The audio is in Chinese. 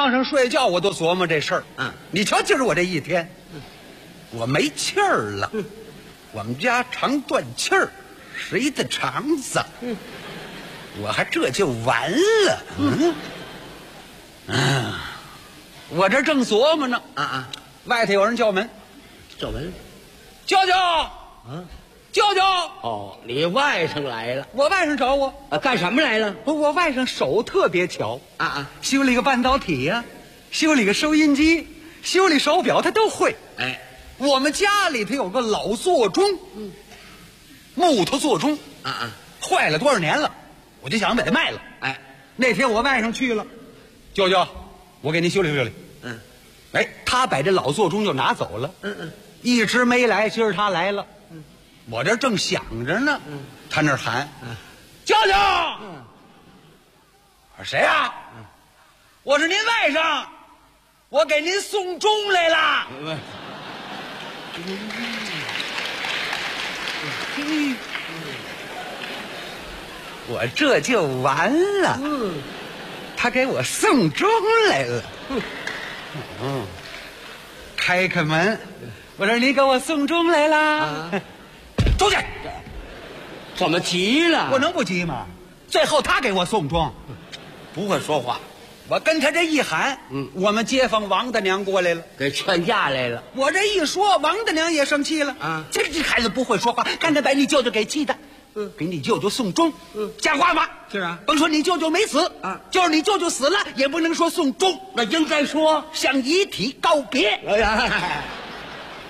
床上睡觉，我都琢磨这事儿。你瞧，今儿我这一天，我没气儿了。我们家常断气儿，谁的肠子？我还这就完了。我这正琢磨呢。外头有人叫门， 叫门， 舅舅，舅舅。 哦，你外甥来了。 我外甥找我， 干什么来了？ 我外甥手特别巧修修理个半导体呀，修理个收音机，修理手表他都会。我们家里头有个老座钟，木头座钟，坏了多少年了，我就想把它卖了。那天我外甥去了，舅舅，我给您修理修理。他把这老座钟就拿走了。一直没来，今儿他来了。我这正想着呢，他那儿喊：“舅舅！”我说谁呀？我是您外甥，我给您送钟来了。我这就完了。他给我送钟来了。开开门，我说你给我送钟来啦。出去！ 怎么急了？ 我能不急吗？最后他给我送钟， 不会说话， 我跟他这一喊，我们街坊王大娘过来了， 给劝架来了。 我这一说，王大娘也生气了。这孩子不会说话，刚才把你舅舅给气的。给你舅舅送钟，像话吗？ 是啊， 甭说你舅舅没死就是你舅舅死了，也不能说送钟， 那应该说向遗体告别。 哎呀。